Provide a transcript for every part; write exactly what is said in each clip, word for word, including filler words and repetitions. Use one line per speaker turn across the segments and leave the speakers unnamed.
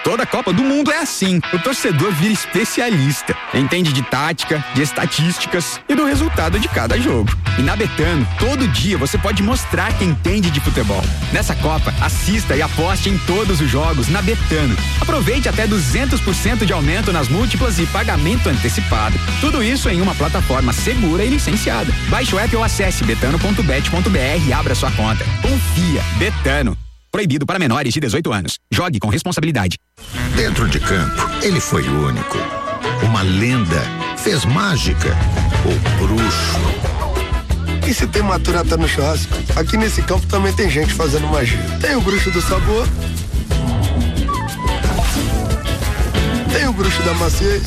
Toda Copa do Mundo é assim. O torcedor vira especialista. Entende de tática, de estatísticas e do resultado de cada jogo. E na Betano, todo dia você pode mostrar que entende de futebol. Nessa Copa, assista e aposte em todos os jogos na Betano. Aproveite até duzentos por cento de aumento nas múltiplas e pagamento antecipado. Tudo isso em uma plataforma segura e licenciada. Baixe o app ou acesse betano ponto bet ponto br e abra sua conta. Confia. Betano. Proibido para menores de dezoito anos. Jogue com responsabilidade.
Dentro de campo, ele foi único. Uma lenda. Fez mágica. O bruxo.
E se tem maturata no churrasco, aqui nesse campo também tem gente fazendo magia. Tem o bruxo do sabor. Tem o bruxo da maciez.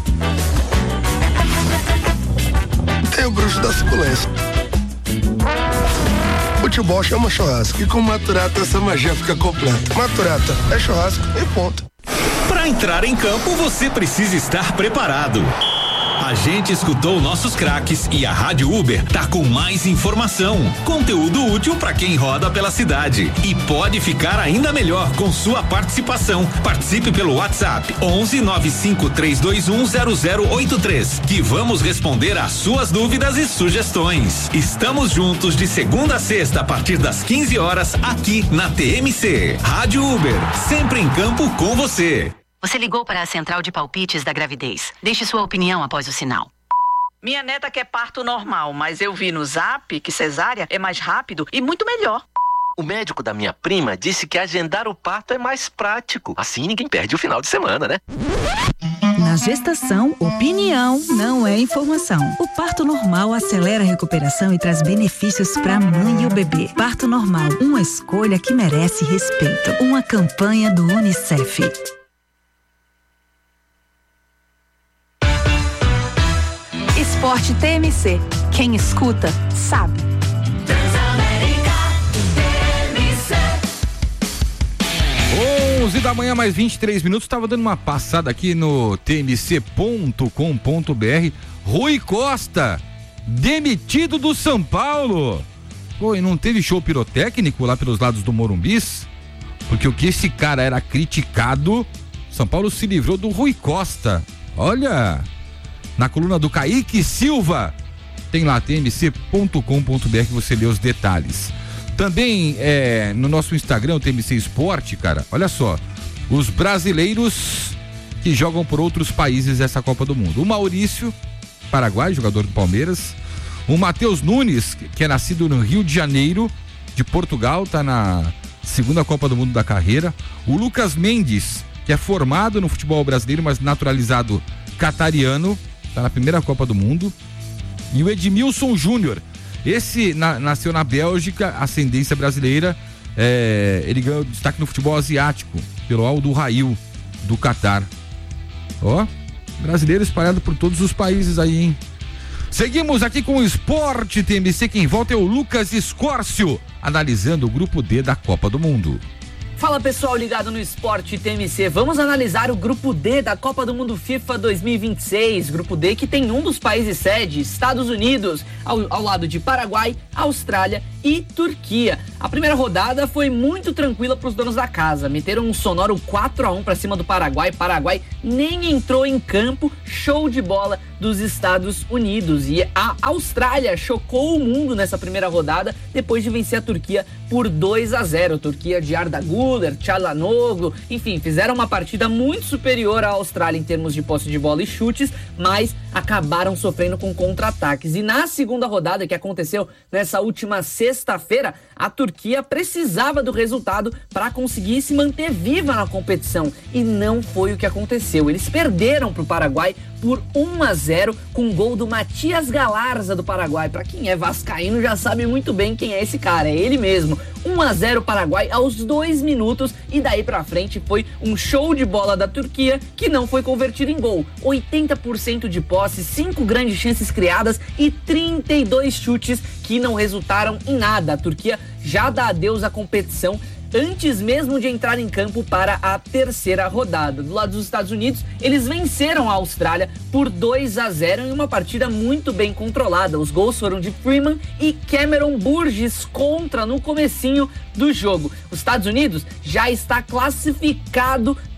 Tem o bruxo da suculência. Futebol chama churrasco e com Maturata essa magia fica completa. Maturata é churrasco e ponto.
Para entrar em campo você precisa estar preparado. A gente escutou nossos craques e a Rádio Uber tá com mais informação, conteúdo útil para quem roda pela cidade e pode ficar ainda melhor com sua participação. Participe pelo WhatsApp onze nove cinco três dois um zero zero oito três que vamos responder às suas dúvidas e sugestões. Estamos juntos de segunda a sexta a partir das quinze horas aqui na T M C. Rádio Uber, sempre em campo com você.
Você ligou para a central de palpites da gravidez. Deixe sua opinião após o sinal.
Minha neta quer parto normal, mas eu vi no Zap que cesárea é mais rápido e muito melhor.
O médico da minha prima disse que agendar o parto é mais prático. Assim ninguém perde o final de semana, né?
Na gestação, opinião não é informação. O parto normal acelera a recuperação e traz benefícios para a mãe e o bebê. Parto normal, uma escolha que merece respeito. Uma campanha do Unicef.
Esporte T M C. Quem escuta, sabe.
Transamérica T M C.
onze da manhã, mais vinte e três minutos. Estava dando uma passada aqui no t m c ponto com ponto b r. Rui Costa, demitido do São Paulo. Pô, e não teve show pirotécnico lá pelos lados do Morumbis? Porque o que esse cara era criticado, São Paulo se livrou do Rui Costa. Olha... Na coluna do Kaique Silva, tem lá t m c ponto com ponto b r que você lê os detalhes. Também é, no nosso Instagram, o T M C Esporte, cara, olha só, os brasileiros que jogam por outros países essa Copa do Mundo. O Maurício, Paraguai, jogador do Palmeiras. O Matheus Nunes, que é nascido no Rio de Janeiro, de Portugal, tá na segunda Copa do Mundo da carreira. O Lucas Mendes, que é formado no futebol brasileiro, mas naturalizado catariano, tá na primeira Copa do Mundo. E o Edmilson Júnior, esse na, nasceu na Bélgica, ascendência brasileira, é, ele ganhou destaque no futebol asiático pelo Al Duhail do Catar. Ó, brasileiro espalhado por todos os países aí, hein? Seguimos aqui com o Esporte T M C, quem volta é o Lucas Escórcio, analisando o grupo D da Copa do Mundo.
Fala pessoal ligado no Esporte T M C, vamos analisar o grupo D da Copa do Mundo FIFA dois mil e vinte e seis, grupo D que tem um dos países sede, Estados Unidos, ao, ao lado de Paraguai, Austrália e Turquia. A primeira rodada foi muito tranquila para os donos da casa, meteram um sonoro quatro a um para cima do Paraguai, Paraguai nem entrou em campo, show de bola dos Estados Unidos, e a Austrália chocou o mundo nessa primeira rodada depois de vencer a Turquia por dois a zero, Turquia de Arda Güler, Çalhanoğlu, enfim, fizeram uma partida muito superior à Austrália em termos de posse de bola e chutes, mas acabaram sofrendo com contra-ataques. E na segunda rodada, que aconteceu nessa última sexta-feira, a Turquia precisava do resultado para conseguir se manter viva na competição, e não foi o que aconteceu. Eles perderam para o Paraguai por um a zero com um gol do Matias Galarza do Paraguai. Para quem é vascaíno já sabe muito bem quem é esse cara, é ele mesmo. um a zero Paraguai aos dois minutos, e daí pra frente foi um show de bola da Turquia que não foi convertido em gol. oitenta por cento de posse, cinco grandes chances criadas e trinta e dois chutes que não resultaram em nada. A Turquia já dá adeus à competição antes mesmo de entrar em campo para a terceira rodada. Do lado dos Estados Unidos, eles venceram a Austrália por dois a zero em uma partida muito bem controlada. Os gols foram de Freeman e Cameron Burgess contra no comecinho do jogo. Os Estados Unidos já está classificado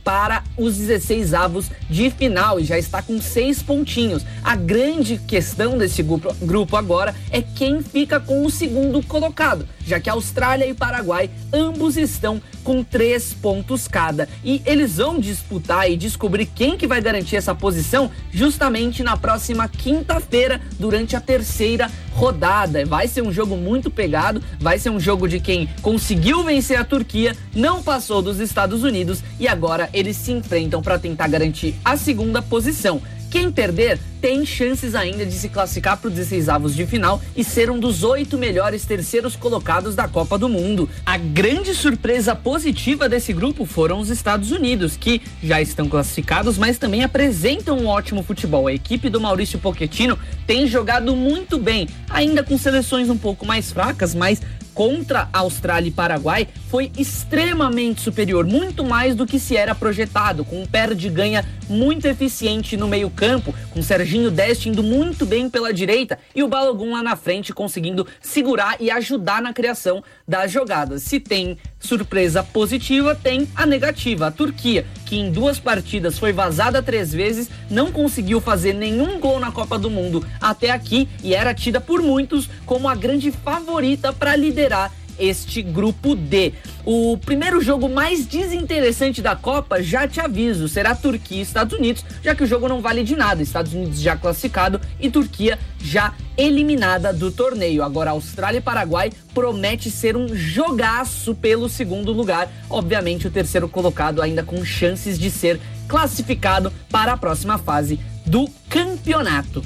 para os dezesseis avos de final e já está com seis pontinhos. A grande questão desse grupo, grupo agora é quem fica com o segundo colocado, já que a Austrália e Paraguai ambos estão com três pontos cada. E eles vão disputar e descobrir quem que vai garantir essa posição justamente na próxima quinta-feira, durante a terceira rodada. Vai ser um jogo muito pegado, vai ser um jogo de quem conseguiu vencer a Turquia, não passou dos Estados Unidos e agora eles se enfrentam para tentar garantir a segunda posição. Quem perder tem chances ainda de se classificar para os dezesseis avos de final e ser um dos oito melhores terceiros colocados da Copa do Mundo. A grande surpresa positiva desse grupo foram os Estados Unidos, que já estão classificados, mas também apresentam um ótimo futebol. A equipe do Maurício Pochettino tem jogado muito bem, ainda com seleções um pouco mais fracas, mas contra a Austrália e Paraguai foi extremamente superior, muito mais do que se era projetado, com um perde-ganha muito eficiente no meio campo, com o Serginho Dest indo muito bem pela direita e o Balogun lá na frente conseguindo segurar e ajudar na criação das jogadas. Se tem surpresa positiva, tem a negativa. A Turquia, que em duas partidas foi vazada três vezes, não conseguiu fazer nenhum gol na Copa do Mundo até aqui e era tida por muitos como a grande favorita para liderar este grupo D. O primeiro jogo mais desinteressante da Copa, já te aviso, será Turquia e Estados Unidos, já que o jogo não vale de nada. Estados Unidos já classificado e Turquia já eliminada do torneio. Agora, Austrália e Paraguai promete ser um jogaço pelo segundo lugar. Obviamente, o terceiro colocado ainda com chances de ser classificado para a próxima fase do campeonato.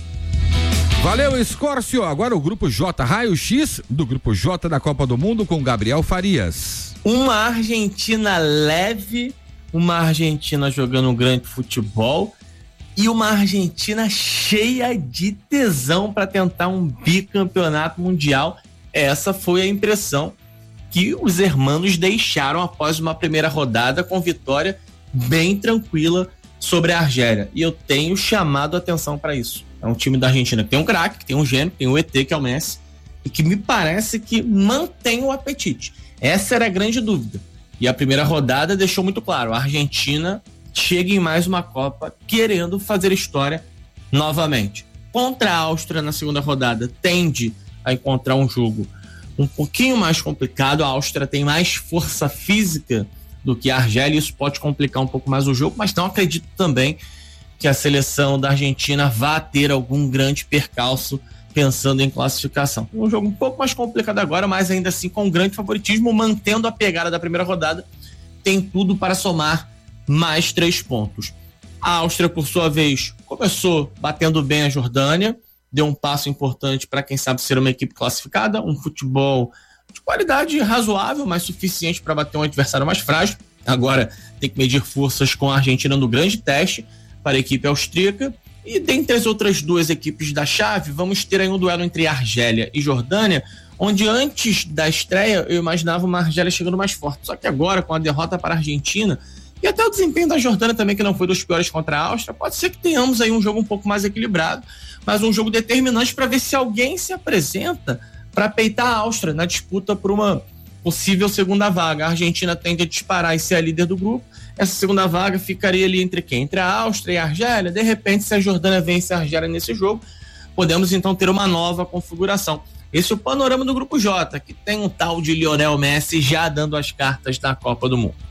Valeu, Escórcio. Agora o Grupo J, raio-x do Grupo J da Copa do Mundo com Gabriel Farias.
Uma Argentina leve, uma Argentina jogando um grande futebol e uma Argentina cheia de tesão para tentar um bicampeonato mundial. Essa foi a impressão que os hermanos deixaram após uma primeira rodada com vitória bem tranquila sobre a Argélia. E eu tenho chamado a atenção para isso. É um time da Argentina que tem um craque, que tem um gênio, que tem um E T, que é o Messi, e que me parece que mantém o apetite. Essa era a grande dúvida. E a primeira rodada deixou muito claro, a Argentina chega em mais uma Copa querendo fazer história novamente. Contra a Áustria na segunda rodada, tende a encontrar um jogo um pouquinho mais complicado. A Áustria tem mais força física do que a Argélia, isso pode complicar um pouco mais o jogo, mas não acredito também que a seleção da Argentina vá ter algum grande percalço pensando em classificação. Um jogo um pouco mais complicado agora, mas ainda assim com um grande favoritismo, mantendo a pegada da primeira rodada, tem tudo para somar mais três pontos. A Áustria, por sua vez, começou batendo bem a Jordânia, deu um passo importante para quem sabe ser uma equipe classificada, um futebol de qualidade razoável, mas suficiente para bater um adversário mais frágil. Agora tem que medir forças com a Argentina no grande teste para a equipe austríaca. E dentre as outras duas equipes da chave, vamos ter aí um duelo entre Argélia e Jordânia, onde antes da estreia eu imaginava uma Argélia chegando mais forte. Só que agora, com a derrota para a Argentina, e até o desempenho da Jordânia também, que não foi dos piores contra a Áustria, pode ser que tenhamos aí um jogo um pouco mais equilibrado, mas um jogo determinante para ver se alguém se apresenta para peitar a Áustria na disputa por uma possível segunda vaga. A Argentina tende a disparar e ser a líder do grupo. Essa segunda vaga ficaria ali entre quem? Entre a Áustria e a Argélia. De repente, se a Jordânia vence a Argélia nesse jogo, podemos então ter uma nova configuração. Esse é o panorama do Grupo J, que tem um tal de Lionel Messi já dando as cartas da Copa do Mundo.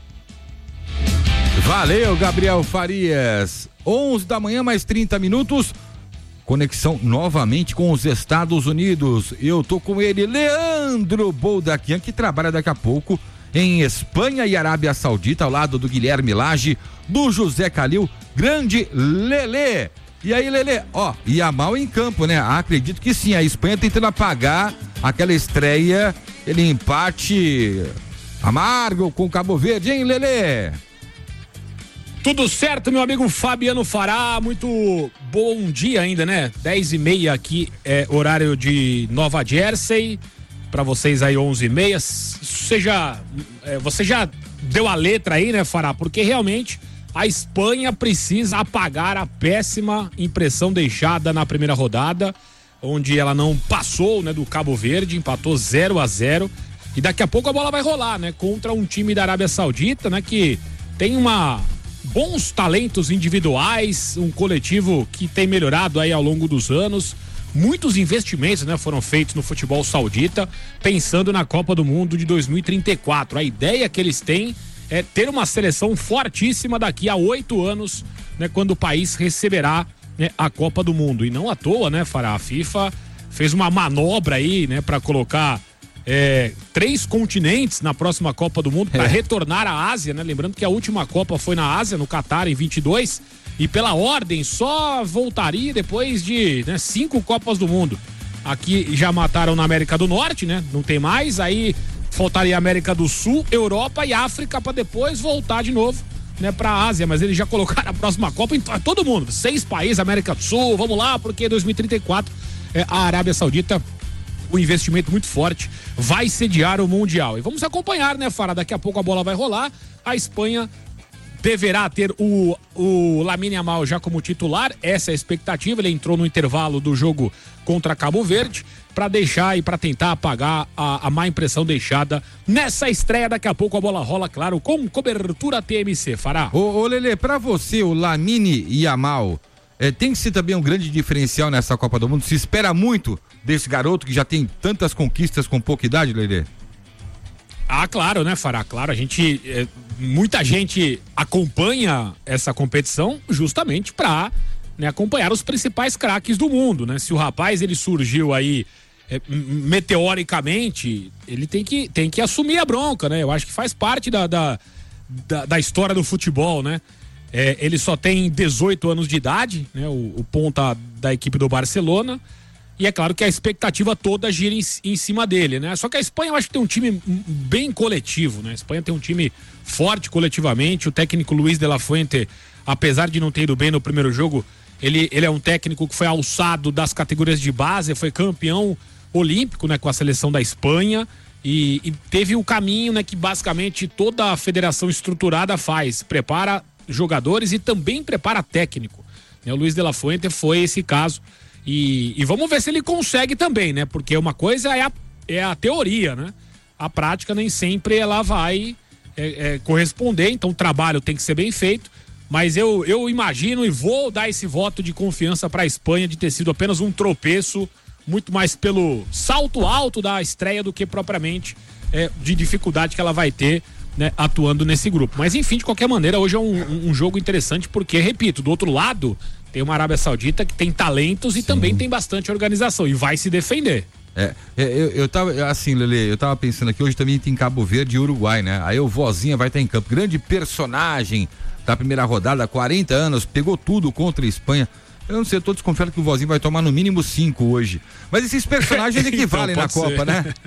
Valeu, Gabriel Farias. onze da manhã, mais trinta minutos. Conexão novamente com os Estados Unidos. Eu tô com ele, Leandro Boldaquian, que trabalha daqui a pouco em Espanha e Arábia Saudita, ao lado do Guilherme Lage, do José Calil, grande Lelê. E aí, Lelê, ó, ia mal em campo, né? Acredito que sim, a Espanha tentando apagar aquela estreia, aquele empate amargo com o Cabo Verde, hein, Lelê?
Tudo certo, meu amigo Fabiano Fará, muito bom dia ainda, né? dez e meia aqui, é horário de Nova Jersey, para vocês aí onze e meia. Você já, é, você já deu a letra aí, né, Fará? Porque realmente a Espanha precisa apagar a péssima impressão deixada na primeira rodada, onde ela não passou, né, do Cabo Verde, empatou zero a zero. E daqui a pouco a bola vai rolar, né? Contra um time da Arábia Saudita, né? Que tem uma bons talentos individuais, um coletivo que tem melhorado aí ao longo dos anos. Muitos investimentos, né, foram feitos no futebol saudita, pensando na Copa do Mundo de dois mil e trinta e quatro. A ideia que eles têm é ter uma seleção fortíssima daqui a oito anos, né, quando o país receberá, né, a Copa do Mundo. E não à toa, né, Fará? A FIFA fez uma manobra aí, né, para colocar é, três continentes na próxima Copa do Mundo, para é. retornar à Ásia, né? Lembrando que a última Copa foi na Ásia, no Catar, em vinte e dois. E pela ordem, só voltaria depois de, né, cinco Copas do Mundo. Aqui já mataram na América do Norte, né? Não tem mais. Aí faltaria América do Sul, Europa e África para depois voltar de novo, né, para a Ásia. Mas eles já colocaram a próxima Copa em todo mundo. Seis países, América do Sul, vamos lá, porque dois mil e trinta e quatro é, a Arábia Saudita, um investimento muito forte, vai sediar o Mundial. E vamos acompanhar, né, Fará? Daqui a pouco a bola vai rolar. A Espanha deverá ter o, o Lamine Yamal já como titular, essa é a expectativa. Ele entrou no intervalo do jogo contra Cabo Verde para deixar e para tentar apagar a, a má impressão deixada nessa estreia. Daqui a pouco a bola rola, claro, com cobertura T M C. Fará.
Ô, ô Lelê, pra você o Lamine Yamal é, tem que ser também um grande diferencial nessa Copa do Mundo? Se espera muito desse garoto que já tem tantas conquistas com pouca idade, Lelê?
Ah, claro, né, Fará? Claro, a gente, é, muita gente acompanha essa competição justamente para, né, acompanhar os principais craques do mundo, né? Se o rapaz ele surgiu aí é, meteoricamente, ele tem que, tem que assumir a bronca, né? Eu acho que faz parte da, da, da, da história do futebol, né? É, ele só tem dezoito anos de idade, né? O, o ponta da equipe do Barcelona. E é claro que a expectativa toda gira em, em cima dele, né? Só que a Espanha eu acho que tem um time bem coletivo, né? A Espanha tem um time forte coletivamente. O técnico Luis de la Fuente, apesar de não ter ido bem no primeiro jogo, ele, ele é um técnico que foi alçado das categorias de base, foi campeão olímpico, né, com a seleção da Espanha e, e teve o caminho, né, que basicamente toda a federação estruturada faz, prepara jogadores e também prepara técnico, né? O Luis de la Fuente foi esse caso. E, e vamos ver se ele consegue também, né? Porque uma coisa é a, é a teoria, né? A prática nem sempre ela vai é, é, corresponder, então o trabalho tem que ser bem feito. Mas eu, eu imagino e vou dar esse voto de confiança para a Espanha de ter sido apenas um tropeço, muito mais pelo salto alto da estreia do que propriamente é, de dificuldade que ela vai ter, né, atuando nesse grupo. Mas enfim, de qualquer maneira, hoje é um, um jogo interessante porque, repito, do outro lado tem uma Arábia Saudita que tem talentos e Sim. também tem bastante organização e vai se defender.
É, eu, eu tava, assim, Lelê, eu tava pensando aqui, hoje também tem Cabo Verde e Uruguai, né? Aí o Vozinha vai estar em campo, grande personagem da primeira rodada, quarenta anos, pegou tudo contra a Espanha. Eu não sei, eu tô desconfiado que o Vozinho vai tomar no mínimo cinco hoje. Mas esses personagens equivalem então, na Copa, ser. Né?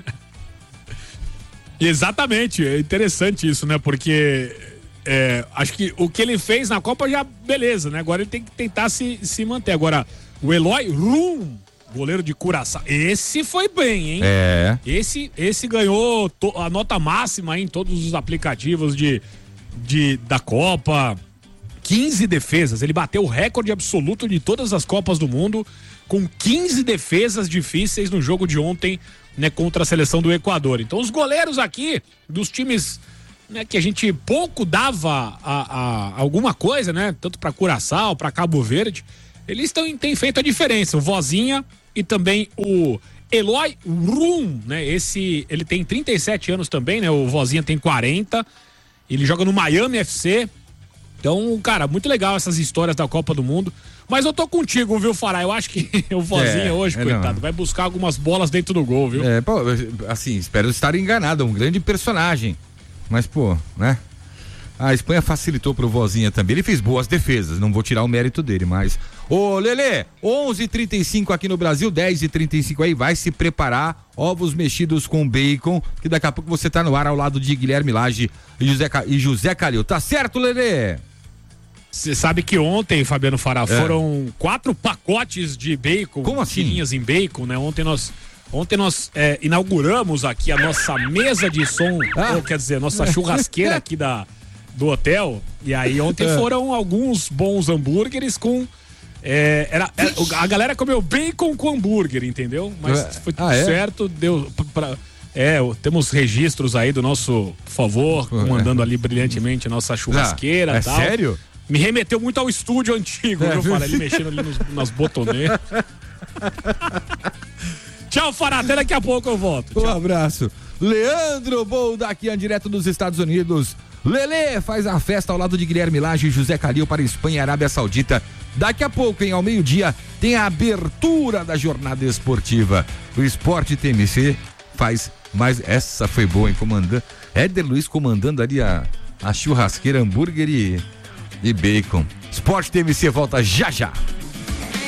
Exatamente, é interessante isso, né? Porque é, acho que o que ele fez na Copa já, beleza, né? Agora ele tem que tentar se, se manter. Agora, o Eloy Rum, goleiro de Curaçao, esse foi bem, hein?
É.
Esse, esse ganhou to, a nota máxima em todos os aplicativos de, de, da Copa. quinze defesas, ele bateu o recorde absoluto de todas as Copas do Mundo com quinze defesas difíceis no jogo de ontem, né, contra a seleção do Equador. Então os goleiros aqui dos times, né, que a gente pouco dava a, a alguma coisa, né, tanto para Curaçao, para Cabo Verde, eles tão, têm feito a diferença. O Vozinha e também o Eloy Rum, né, esse, ele tem trinta e sete anos também, né, o Vozinha tem quarenta, ele joga no Miami F C. Então, cara, muito legal essas histórias da Copa do Mundo. Mas eu tô contigo, viu, Fará? Eu acho que o Vozinha é, hoje, é coitado, não. vai buscar algumas bolas dentro do gol, viu?
É, pô, assim, espero estar enganado, é um grande personagem. Mas, pô, né? A Espanha facilitou pro Vozinha também. Ele fez boas defesas, não vou tirar o mérito dele, mas... Ô, Lelê, onze e trinta e cinco aqui no Brasil, dez e trinta e cinco aí, vai se preparar, ovos mexidos com bacon, que daqui a pouco você tá no ar ao lado de Guilherme Lage e José, e José Calil. Tá certo, Lelê?
Você sabe que ontem, Fabiano Fará, é. foram quatro pacotes de bacon.
Como assim?
Tirinhas em bacon, né? Ontem nós, ontem nós é, inauguramos aqui a nossa mesa de som, ah. ou quer dizer, nossa churrasqueira aqui da, do hotel. E aí ontem é. foram alguns bons hambúrgueres com... É, era, era, a galera comeu bacon com hambúrguer, entendeu? Mas foi tudo ah, é? certo, deu pra, É, temos registros aí do nosso, por favor, comandando ali brilhantemente a nossa churrasqueira e
é
tal.
Sério?
Me remeteu muito ao estúdio antigo,
É,
viu, Fará? Ele mexendo ali nos, nas botoneiras. Tchau, Fará, até daqui a pouco eu volto.
Um abraço. Leandro Boldaquian, direto dos Estados Unidos. Lelê faz a festa ao lado de Guilherme Lage e José Calil para Espanha e Arábia Saudita. Daqui a pouco, hein, ao meio-dia, tem a abertura da jornada esportiva. O Esporte T M C faz mais. Essa foi boa, hein, comandando. Éder Luiz comandando ali a, a churrasqueira, hambúrguer e, e bacon. Esporte T M C volta já já.